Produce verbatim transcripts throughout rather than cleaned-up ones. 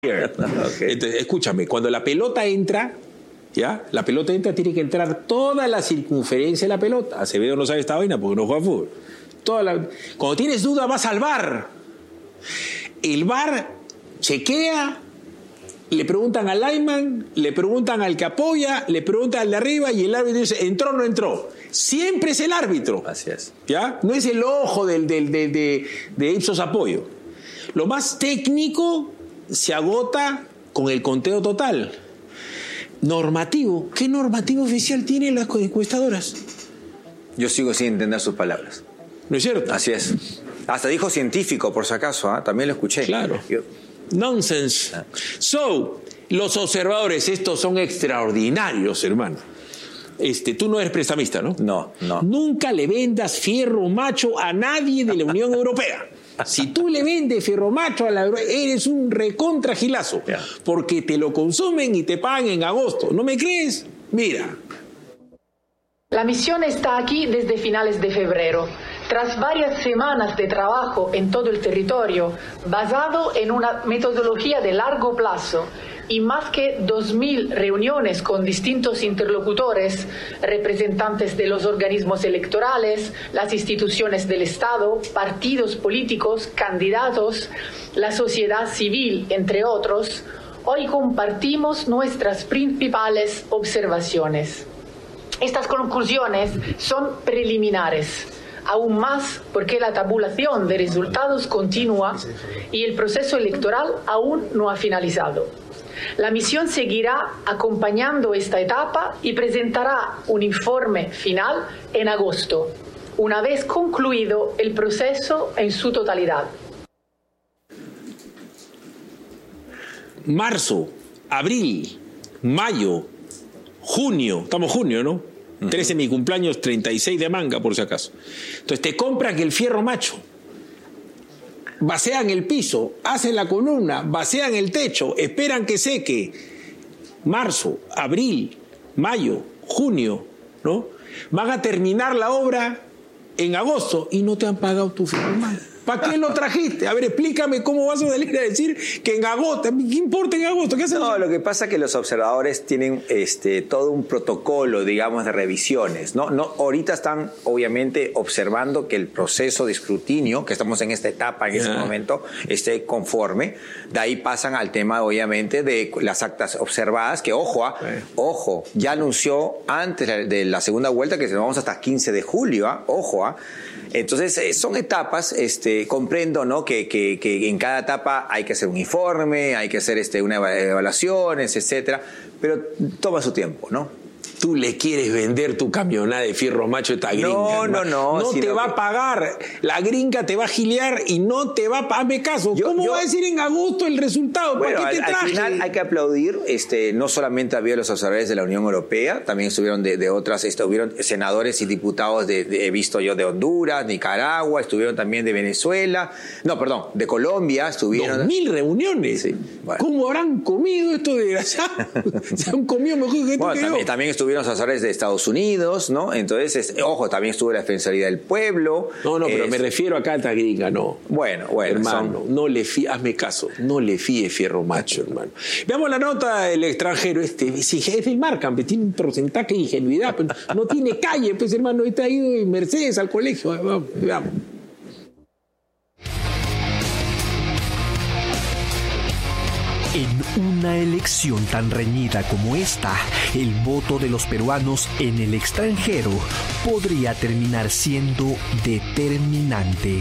Okay. Entonces, escúchame, cuando la pelota entra, ¿ya? La pelota entra, tiene que entrar toda la circunferencia de la pelota. Acevedo no sabe esta vaina porque no juega fútbol. Toda la... Cuando tienes duda, vas al V A R. El V A R chequea, le preguntan al lineman, le preguntan al que apoya, le preguntan al de arriba y el árbitro dice, ¿entró o no entró? Siempre es el árbitro. Así es. ¿Ya? No es el ojo del, del, del, de, de Ipsos Apoyo. Lo más técnico se agota con el conteo total. Normativo. ¿Qué normativo oficial tienen las encuestadoras? Yo sigo sin entender sus palabras. ¿No es cierto? Así es. Hasta dijo científico, por si acaso, ¿eh? También lo escuché. Claro. Yo... Nonsense. Ah. So, los observadores, estos son extraordinarios, hermano. Este, tú no eres prestamista, ¿no? No, no. Nunca le vendas fierro macho a nadie de la Unión Europea. Si tú le vendes fierro macho a la eres un recontra gilazo, yeah. Porque te lo consumen y te pagan en agosto. ¿No me crees? Mira. La misión está aquí desde finales de febrero, tras varias semanas de trabajo en todo el territorio, basado en una metodología de largo plazo y más que dos mil reuniones con distintos interlocutores, representantes de los organismos electorales, las instituciones del Estado, partidos políticos, candidatos, la sociedad civil, entre otros, hoy compartimos nuestras principales observaciones. Estas conclusiones son preliminares, aún más porque la tabulación de resultados continúa y el proceso electoral aún no ha finalizado. La misión seguirá acompañando esta etapa y presentará un informe final en agosto, una vez concluido el proceso en su totalidad. Marzo, abril, mayo, junio, estamos junio, ¿no? Uh-huh. trece mi cumpleaños, treinta y seis de manga, por si acaso. Entonces te compran el fierro macho, vacean el piso, hacen la columna, vacean el techo, esperan que seque. Marzo, abril, mayo, junio, ¿no? Van a terminar la obra en agosto y no te han pagado tu fierro macho. ¿Para qué lo trajiste? A ver, explícame cómo vas a salir a decir que en agosto, ¿qué importa en agosto? ¿Qué hacen? No, lo que pasa es que los observadores tienen este, todo un protocolo, digamos, de revisiones, ¿no? No, ahorita están, obviamente, observando que el proceso de escrutinio, que estamos en esta etapa, en este momento, esté conforme. De ahí pasan al tema, obviamente, de las actas observadas, que, ojo, ¿ah? Sí. Ojo, ya anunció antes de la segunda vuelta que nos vamos hasta quince de julio, ¿ah? Ojo, ¿ah? Entonces, eh, son etapas, este, comprendo, ¿no? Que, que, que en cada etapa hay que hacer un informe, hay que hacer este, una evaluaciones, etcétera, pero toma su tiempo, ¿no? Tú le quieres vender tu camionada de fierro macho a esta gringa. No, no, no. No te va que... a pagar. La gringa te va a gilear y no te va a pagar. Hazme caso. Yo, ¿Cómo yo... va a decir en agosto el resultado? Bueno, ¿Para qué te al, traje? al final hay que aplaudir. Este, no solamente había los observadores de la Unión Europea, también estuvieron de, de otras, estuvieron senadores y diputados de, de, he visto yo, de Honduras, Nicaragua, estuvieron también de Venezuela. No, perdón, de Colombia estuvieron. Dos mil reuniones. Sí, bueno. ¿Cómo habrán comido esto de desgraciado? Se han comido mejor que esto bueno, que también, yo. También estuvieron los asesores de Estados Unidos, ¿no? Entonces, es, ojo, también estuvo la Defensoría del Pueblo. No, no, pero es... me refiero acá a esta gringa, no. Bueno, bueno. Hermano, son... no le fíe, hazme caso, no le fíe fierro macho, hermano. Veamos la nota del extranjero este. Si es del Markham, tiene un porcentaje de ingenuidad, pero no tiene calle, pues, hermano, está ido en Mercedes al colegio. Vamos, veamos. En una elección tan reñida como esta, el voto de los peruanos en el extranjero podría terminar siendo determinante.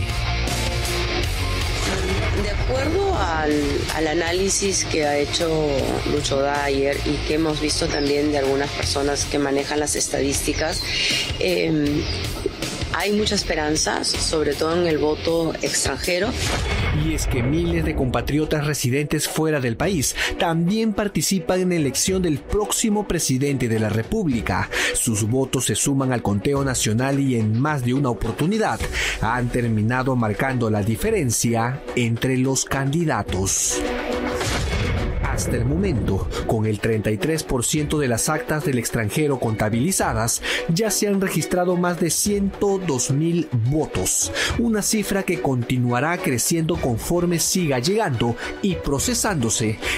De acuerdo al, al análisis que ha hecho Lucho Dyer y que hemos visto también de algunas personas que manejan las estadísticas, eh, hay mucha esperanza, sobre todo en el voto extranjero. Y es que miles de compatriotas residentes fuera del país también participan en la elección del próximo presidente de la República. Sus votos se suman al conteo nacional y en más de una oportunidad han terminado marcando la diferencia entre los candidatos. Hasta el momento, con el treinta y tres por ciento de las actas del extranjero contabilizadas, ya se han registrado más de ciento dos mil votos, una cifra que continuará creciendo conforme siga llegando y procesándose